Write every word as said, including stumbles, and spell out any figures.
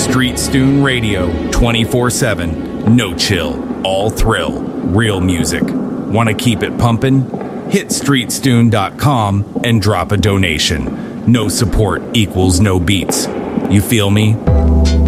Street Stoon Radio, twenty-four seven, no chill, all thrill, real music. Want to keep it pumping? Hit street stoon dot com and drop a donation. No support equals no beats. You feel me?